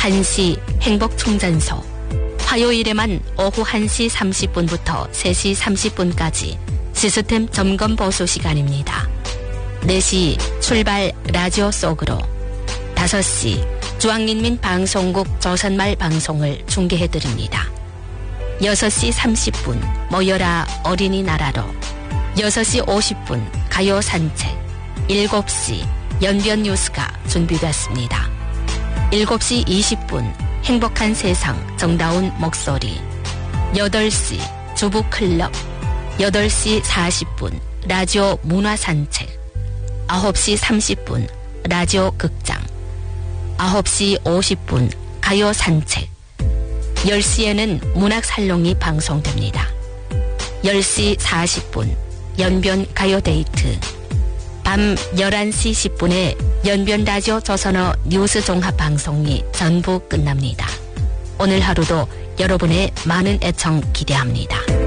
1시 행복충전소. 화요일에만 오후 1시 30분부터 3시 30분까지 시스템 점검 보수 시간입니다. 4시 출발 라디오 속으로. 5시 중앙인민 방송국 조선말 방송을 중계해드립니다. 6시 30분 모여라 어린이나라로. 6시 50분 가요 산책. 7시 연변 뉴스가 준비됐습니다. 7시 20분 행복한 세상 정다운 목소리. 8시 주부클럽. 8시 40분 라디오 문화산책. 9시 30분 라디오 극장. 9시 50분 가요 산책. 10시에는 문학살롱이 방송됩니다. 10시 40분 연변 가요데이트. 밤 11시 10분에 연변 라디오 조선어 뉴스 종합 방송이 전부 끝납니다. 오늘 하루도 여러분의 많은 애청 기대합니다.